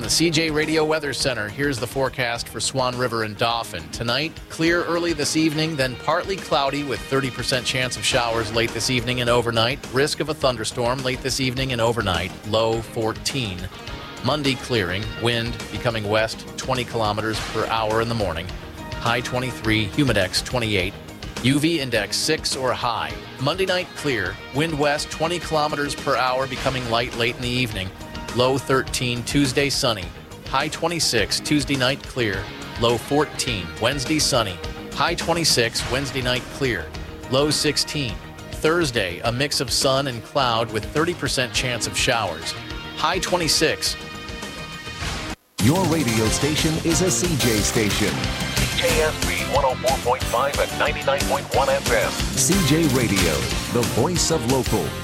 the CJ Radio Weather Center, here's the forecast for Swan River and Dauphin. Tonight, clear early this evening, then partly cloudy with 30% chance of showers late this evening and overnight. Risk of a thunderstorm late this evening and overnight, low 14. Monday clearing, wind becoming west 20 kilometers per hour in the morning, high 23, humidex 28. UV index 6 or high. Monday night clear, wind west 20 kilometers per hour becoming light late in the evening, low 13. Tuesday sunny, high 26. Tuesday night clear, low 14. Wednesday sunny, high 26. Wednesday night clear, low 16. Thursday a mix of sun and cloud with 30% chance of showers, high 26. Your radio station is a CJ station. CJSB 104.5 and 99.1 FM. CJ Radio, the voice of local.